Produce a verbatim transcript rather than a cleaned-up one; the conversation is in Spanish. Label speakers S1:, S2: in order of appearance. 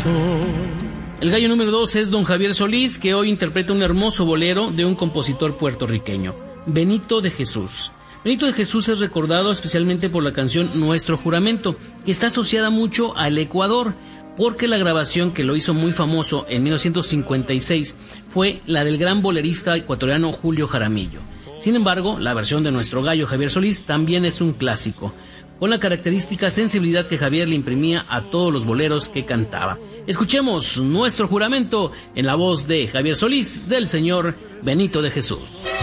S1: El gallo número dos es don Javier Solís, que hoy interpreta un hermoso bolero de un compositor puertorriqueño, Benito de Jesús. Benito de Jesús es recordado especialmente por la canción Nuestro Juramento, que está asociada mucho al Ecuador, porque la grabación que lo hizo muy famoso en mil novecientos cincuenta y seis fue la del gran bolerista ecuatoriano Julio Jaramillo. Sin embargo, la versión de nuestro gallo Javier Solís también es un clásico, con la característica sensibilidad que Javier le imprimía a todos los boleros que cantaba. Escuchemos Nuestro Juramento en la voz de Javier Solís, del señor Benito de Jesús.